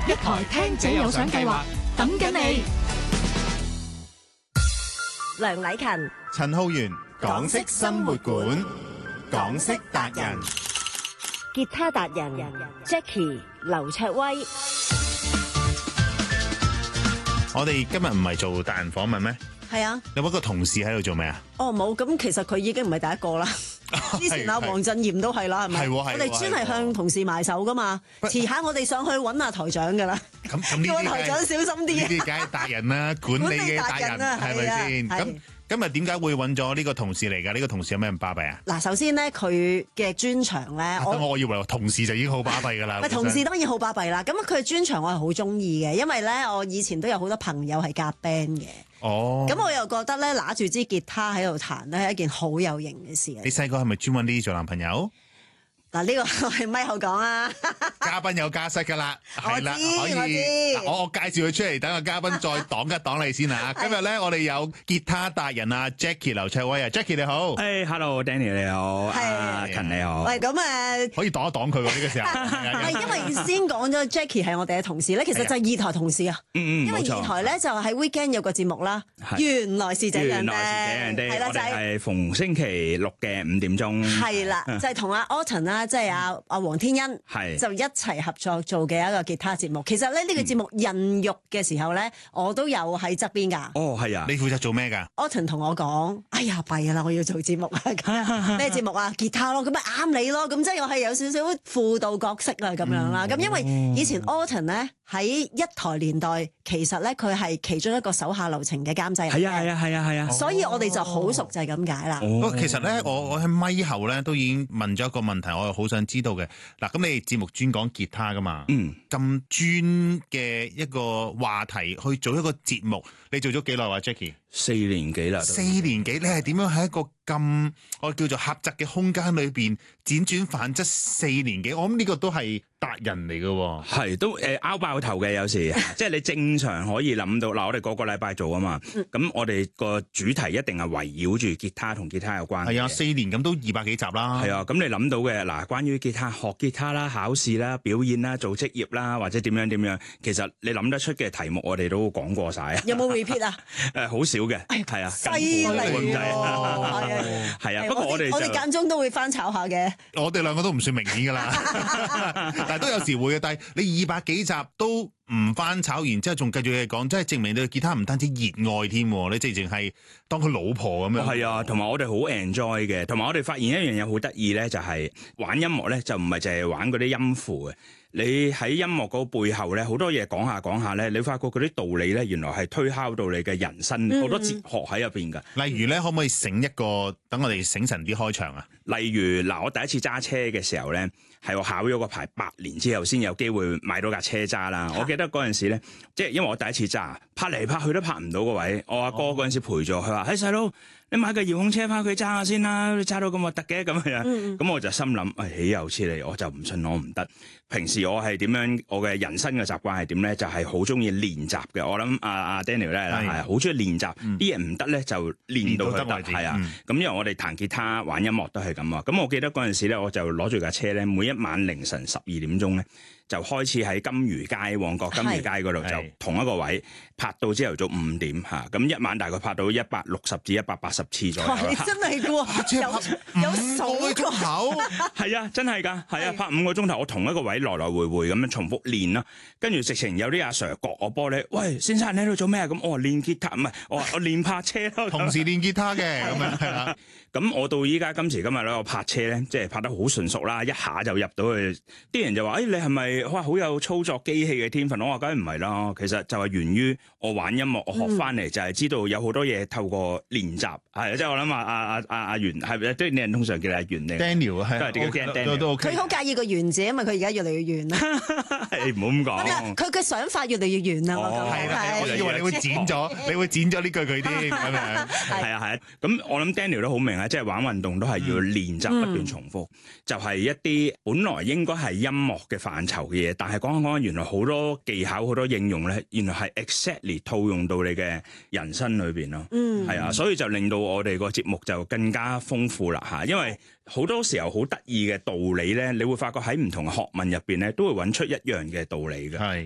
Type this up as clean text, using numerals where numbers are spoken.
一台聽者有獎計劃等緊你。 梁禮勤、 陳浩源，港式生活館，港式達人， 吉他達人 Jackie 劉卓威。 我哋今日唔係做達人訪問咩？ 係啊， 有冇一個同事喺度做咩啊？ 哦冇，咁其實佢已經唔係第一個啦。之前阿黃振賢都係啦，係咪？我哋專係向同事埋手噶嘛。遲下我哋上去揾阿台長噶啦。 咁叫台長小心啲。 呢啲梗係達人啦，管理嘅達人係咪先？咁今日點解會揾咗呢個同事嚟㗎？呢個同事有咩咁巴閉啊？ 嗱，首先咧，佢嘅專長咧， 我以為同事就已經好巴閉㗎啦。 同事當然好巴閉啦。咁佢嘅專長我係好中意嘅，因為咧我以前都有好多朋友係夾 band 嘅。 哦。咁我又覺得咧，拿住支吉他喺度彈咧係一件好有型嘅事嚟。 你細個係咪專揾呢啲做男朋友？ 嗱，呢個我係咪後講啊？ 嘉賓有家室㗎啦，係啦， 可以。 我介紹佢出嚟，等個嘉賓再擋一擋你先啊！今日咧，我哋有吉他達人啊 Jackie 劉卓威啊 ，Jackie 你好。 Hello Danny 你好，勤你好。 喂，咁可以擋一擋佢喎呢個時候。 係因為先講咗 Jackie 係我哋嘅同事咧，其實就係二台同事啊。因為二台咧就喺 weekend 有個節目啦。原來是這樣的。 係啦，就係逢星期六嘅5點鐘。 係啦，就係同阿 Autumn 啦。即係阿黃天恩就一齊合作做嘅一個吉他節目。其實咧呢個節目孕育嘅時候咧，我都有喺側邊㗎。 哦，係啊， 你負責做咩㗎 ？Autumn 同我講：哎呀，弊啦，我要做節目啊！咩節目啊？吉他咯，咁咪啱你咯。咁即係我係有少少輔導角色啊咁樣啦。咁因為以前 Autumn 咧喺一台年代，其實咧佢係其中一個手下留情嘅監製。 係啊。 所以我哋就好熟就係咁解啦。 其實咧，我喺咪後咧都已經問咗一個問題，我又好想知道嘅。嗱，咁你節目專講吉他噶嘛？咁專嘅一個話題去做一個節目，你做咗幾耐啊 Jackie？ 4年幾啦。 4年幾，你係點樣喺一個咁我叫做狹窄嘅空間裏邊輾轉反側4年幾？我諗呢個都係達人嚟嘅。 係都拗爆頭嘅有時，即係你正常可以諗到嗱，我哋個禮拜做啊嘛，咁我哋個主題一定係圍繞住吉他同吉他有關。 係啊，4年咁都200幾集啦。 係啊，咁你諗到嘅嗱，關於吉他學吉他啦、考試啦、表演啦、做職業啦，或者點樣，其實你諗得出嘅題目，我哋都講過晒。 有冇 repeat 啊？ 好少嘅，係啊， 犀利係啊。不過我哋間中都會翻炒下嘅。 我哋兩個都唔算明顯㗎啦，但係都有時會嘅。但係你200幾集都唔翻炒，然之後仲繼續嘅講，真係證明你嘅吉他唔單止熱愛添，你直情係當佢老婆咁樣。 係啊，同埋我哋好 enjoy 嘅，同埋我哋發現一樣嘢好得意咧，就係玩音樂咧，就唔係淨係玩嗰啲音符嘅。你喺音樂嗰個背後咧，好多嘢講下咧，你發覺嗰啲道理咧，原來係推敲到你嘅人生，好多哲學喺入邊㗎。 例如咧，可唔可以醒一個，等我哋醒神啲開場啊？ 例如嗱，我第一次揸車嘅時候咧，係我考咗個牌8年之後先有機會買到架車揸啦。我記得嗰陣時咧，即係因為我第一次揸，拍嚟拍去都拍唔到個位。我阿哥嗰陣時陪咗，佢話：嘿，細佬，你買個遙控車翻去揸下先啦，你揸到咁核突嘅咁樣。咁我就心諗，豈有此理，我就唔信我唔得。平時我係點樣？我嘅人生嘅習慣係點咧？就係好中意練習嘅。我諗阿 Daniel 咧係好中意練習，啲嘢唔得咧就練到佢得。係啊，咁因為我哋彈吉他玩音樂都係咁啊。咁我記得嗰陣時咧，我就攞住架車咧，每一晚凌晨12點鐘咧，就開始喺金魚街、旺角金魚街嗰度就同一個位拍到朝頭早5點嚇。咁一晚大概拍到160至180次左右啦。 真係嘅喎，有5個鐘頭。 係啊，真係㗎，係啊，拍5個鐘頭，我同一個位來來回回咁樣重複練啦。跟住直情有啲阿 Sir 割我玻璃，喂，先生你喺度做咩啊？咁我話練吉他，唔係我練拍車咯。 同時練吉他嘅咁樣係啦。 咁我到依家今時今日咧，我拍車咧，即係拍得好純熟啦，一下就入到去。啲人就話：你係咪哇好有操作機器嘅天分？我話梗係唔係啦，其實就係源於我玩音樂，我學翻嚟就係知道有好多嘢透過練習係。即係我諗阿袁係咪？啲人通常叫阿袁嚟。 Daniel 係佢好介意個袁字，因為佢而家越嚟越圓啦。 係唔好咁講。 佢嘅想法越嚟越圓啦。 係啦，我以為你會剪咗，你會剪咗呢句佢添咁樣。 係啊。咁我諗 Daniel 都好明啊，即係玩運動都係要練習不斷重複，就係一啲本來應該係音樂嘅範疇嘅嘢，但係講原來好多技巧、好多應用咧，原來係 exactly 套用到你嘅人生裏邊咯。係啊，所以就令到我哋個節目就更加豐富啦嚇，因為好多時候好得意嘅道理咧，你會發覺喺唔同嘅學問入邊咧，都會揾出一樣嘅道理嘅。